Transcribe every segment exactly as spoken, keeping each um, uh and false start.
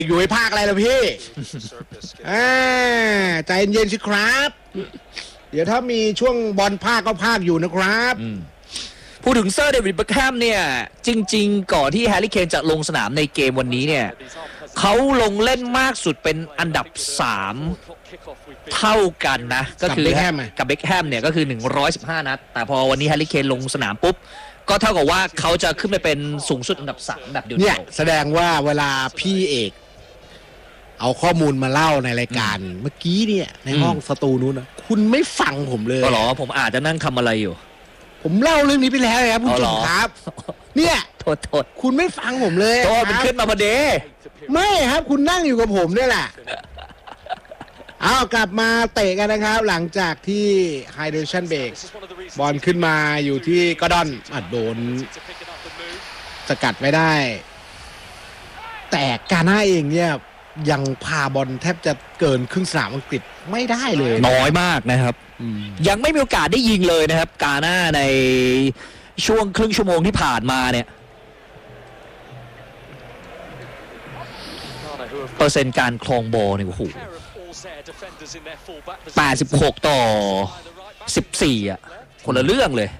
อยู่ในภาคอะไรล่ะพี่อ่าใจเย็นๆสิครับเดี๋ยวถ้ามีช่วงบอลภาคก็ภาคอยู่นะครับพูดถึงเซอร์เดวิดเบ็คแฮมเนี่ยจริงๆก่อนที่แฮร์รี่เคนจะลงสนามในเกมวันนี้เนี่ยเขาลงเล่นมากสุดเป็นอันดับสามเท่ากันนะก็คือกับเบ็คแฮมเนี่ยก็คือหนึ่งร้อยสิบห้านัดแต่พอวันนี้แฮร์รี่เคนลงสนามปุ๊บก็เท่ากับว่าเขาจะขึ้นไปเป็นสูงสุดอันดับสามแบบเดียวเนี่ยแสดงว่าเวลาพี่เอกเอาข้อมูลมาเล่าในรายการเมื่อกี้เนี่ยในห้องสตูนู้นนะคุณไม่ฟังผมเลยก็หรอผมอาจจะนั่งทำอะไรอยู่ผมเล่าเรื่องนี้ไปแล้วครับคุณจุ๋มครับเนี่ยโทษโทษคุณไม่ฟังผมเลยโทษมันขึ้นมาพอดีไม่ครับคุณนั่งอยู่กับผมเนี่ยแหละเอากลับมาเตะกันนะครับหลังจากที่ไฮเดรชั่นเบรกบอลขึ้นมาอยู่ที่กอร์ดอนโดนสกัดไม่ได้แต่กาน่าเองเนี่ยยังพาบอลแทบจะเกินครึ่งสนามอังกฤษไม่ได้เลยน้อยมากนะครับยังไม่มีโอกาสได้ยิงเลยนะครับกาน่าในช่วงครึ่งชั่วโมงที่ผ่านมาเนี่ยเปอร์เซ็นต์การครองบอลเนี่ยโอ้โหแปดสิบหกต่อสิบสี่อ่ะคนละเรื่องเลย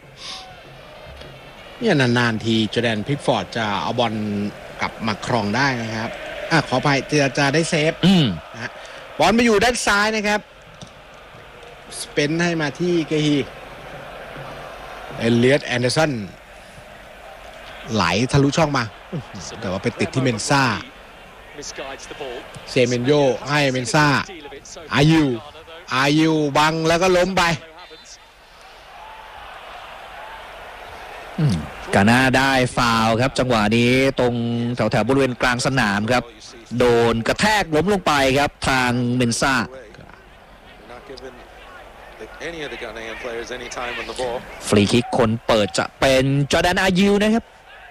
เนี่ยนานๆทีจอร์แดนพิกฟอร์ดจะเอาบอลกลับมาครองได้นะครับอ่ะขออภัยจะจะได้เซฟนะบอลมาอยู่ด้านซ้ายนะครับสเปนให้มาที่เกฮีเอเลียตแอนเดอร์สันไหลทะลุช่องมาแต่ว่าไปติดที่เมนซ่าเซเมนโยให้เมนซ่าอายูอายูบังแล้วก็ล้มไปกาน่าได้ฟาวล์ครับจังหวะนี้ตรงแถวแถวบริเวณกลางสนามครับโดนกระแทกล้มลงไปครับทางเมนซ่าฟรีคิกคนเปิดจะเป็นจอร์แดนอายิวนะครับ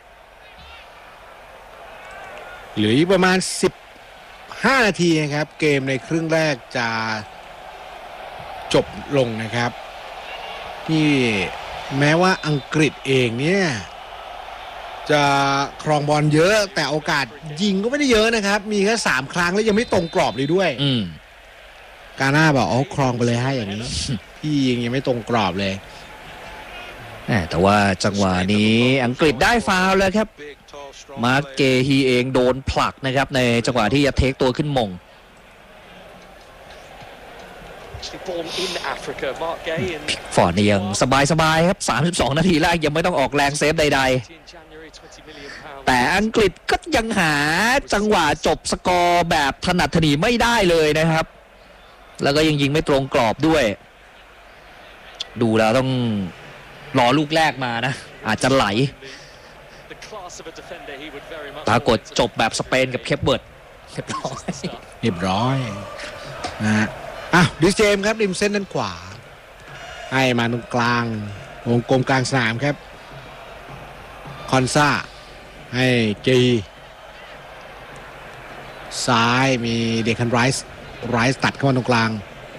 เหลืออีกประมาณสิบห้านาทีนะครับเกมในครึ่งแรกจะจบลงนะครับที่แม้ว่าอังกฤษเองเนี่ยจะครองบอลเยอะแต่โอกาสยิงก็ไม่ได้เยอะนะครับมีแค่สามครั้งแล้วยังไม่ตรงกรอบเลยด้วยกาน่าบอกอ๋อครองไปเลยให้อย่างนี้พี่ยิงยังไม่ตรงกรอบเลยแต่ว่าจังหวะนี้อังกฤษได้ฟาวล์เลยครับมาร์คเกฮีเองโดนผลักนะครับในจังหวะที่จะเทคตัวขึ้นมงฟอร์ดนี่ยังสบายๆครับสามสิบสองนาทีแรกยังไม่ต้องออกแรงเซฟใดๆแต่อังกฤษก็ยังหาจังหวะจบสกอร์แบบถนัดถนีไม่ได้เลยนะครับแล้วก็ยังยิงไม่ตรงกรอบด้วยดูแล้วต้องรอลูกแรกมานะอาจจะไหลปรากฏจบแบบสเปนกับเคปเบิร์ดเรียบร้อยเรียบร้อยนะฮะอ่ะดิสเจมครับริมเส้นด้านขวาให้มาตรงกลางวงกลมกลางสนามครับคอนซ่าให้เกย์ซ้ายมีเดคันไรส์ไรส์ตัดเข้ามาตรงกลาง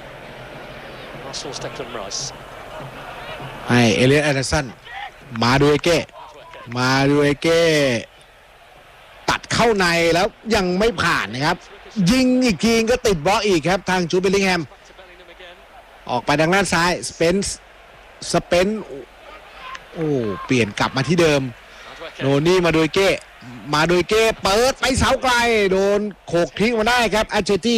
ให้เอเลียตแอนเดอร์สันมาดูเอเก้มาดูเอเก้ตัดเข้าในแล้วยังไม่ผ่านนะครับยิงอีกทีก็ติดบล็อกอีกครับทางจูดเบลลิงแฮมออกไปทางด้านซ้ายสเปนส์สเปนโอ้เปลี่ยนกลับมาที่เดิมโนนี่มาดูเก้มาดูเก้เปิดไปเสาไกลโดนโขกทิ้งมาได้ครับอาเจตี้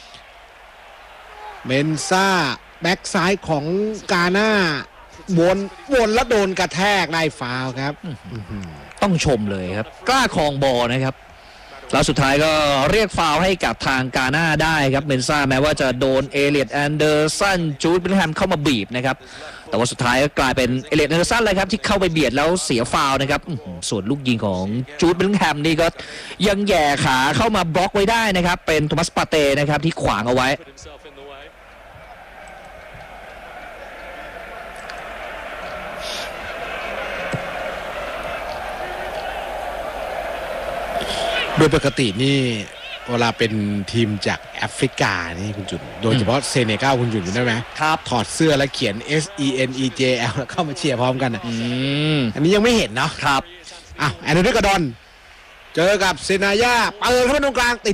เมนซ่าแบ็กซ้ายของกาน่าวนวนแล้วโดนกระแทกได้ฟาวล์ครับต้องชมเลยครับกล้าครองบอลนะครับแล้วสุดท้ายก็เรียกฟาวล์ให้กับทางกาน่าได้ครับเมนซ่าแม้ว่าจะโดนเอเลียตแอนเดอร์สันจูดเบลลิงแฮมเข้ามาบีบนะครับแต่ว่าสุดท้ายก็กลายเป็นเอเลียตแอนเดอร์สันเลยครับที่เข้าไปเบียดแล้วเสียฟาวล์นะครับส่วนลูกยิงของจูดเบลลิงแฮมนี่ก็ยังแย่ขาเข้ามาบล็อกไว้ได้นะครับเป็นโทมัสปาเต้นะครับที่ขวางเอาไว้โดยปกตินี่เวลาเป็นทีมจากแอฟริกานี่คุณจุนโดยเฉพาะเซเนกัลคุณจุนได้ไหมครับถอดเสื้อแล้วเขียน S E N E J L แล้วเข้ามาเชียร์พร้อมกันอ่ะอันนี้ยังไม่เห็นเนาะครับอ้าวแอนโทนี กอร์ดอนเจอกับเซนายาเปิดเข้ามาตรงกลางติด